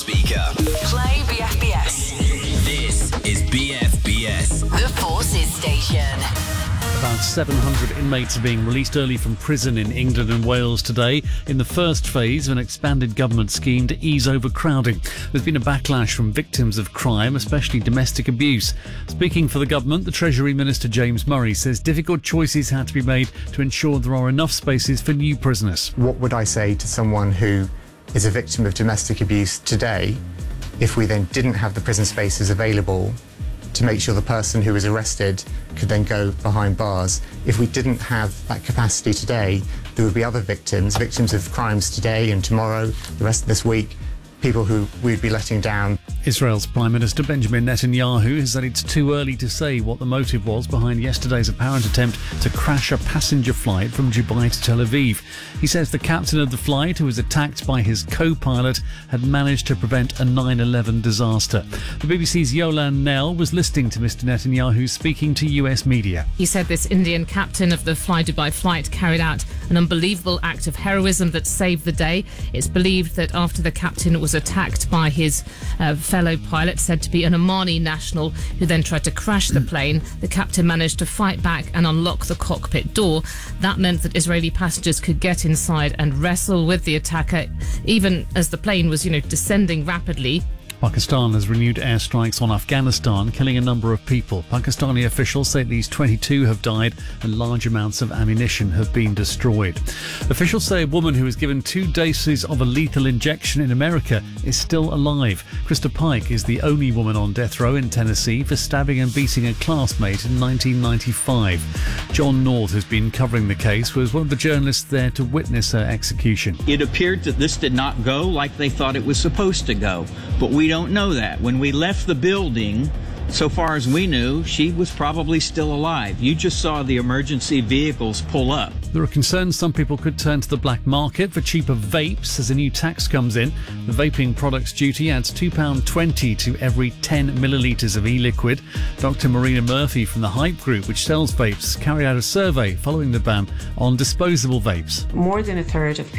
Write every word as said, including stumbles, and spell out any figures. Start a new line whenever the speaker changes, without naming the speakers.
speaker.
Play B F B S.
This is B F B S.
The Forces Station.
About seven hundred inmates are being released early from prison in England and Wales today in the first phase of an expanded government scheme to ease overcrowding. There's been a backlash from victims of crime, especially domestic abuse. Speaking for the government, the Treasury Minister James Murray says difficult choices had to be made to ensure there are enough spaces for new prisoners.
What would I say to someone who is a victim of domestic abuse today if we then didn't have the prison spaces available to make sure the person who was arrested could then go behind bars? If we didn't have that capacity today, there would be other victims, victims of crimes today and tomorrow, the rest of this week, people who we'd be letting down.
Israel's Prime Minister Benjamin Netanyahu has said it's too early to say what the motive was behind yesterday's apparent attempt to crash a passenger flight from Dubai to Tel Aviv. He says the captain of the flight, who was attacked by his co-pilot, had managed to prevent a nine eleven disaster. The B B C's Yolan Nell was listening to Mister Netanyahu speaking to U S media.
He said this Indian captain of the Fly Dubai flight carried out an unbelievable act of heroism that saved the day. It's believed that after the captain was attacked by his uh, fellow pilot, said to be an Omani national, who then tried to crash the plane, the captain managed to fight back and unlock the cockpit door. That meant that Israeli passengers could get inside and wrestle with the attacker, even as the plane was, you know, descending rapidly.
Pakistan has renewed airstrikes on Afghanistan, killing a number of people. Pakistani officials say at least twenty-two have died and large amounts of ammunition have been destroyed. Officials say a woman who was given two doses of a lethal injection in America is still alive. Krista Pike is the only woman on death row in Tennessee for stabbing and beating a classmate in nineteen ninety-five. John North has been covering the case, was one of the journalists there to witness her execution.
It appeared that this did not go like they thought it was supposed to go, but we don't know that. When we left the building, so far as we knew, she was probably still alive. You just saw the emergency vehicles pull up.
There are concerns some people could turn to the black market for cheaper vapes as a new tax comes in. The vaping products duty adds two pounds twenty to every ten millilitres of e-liquid. Doctor Marina Murphy from the Hype Group, which sells vapes, carried out a survey following the ban on disposable vapes.
More than a third of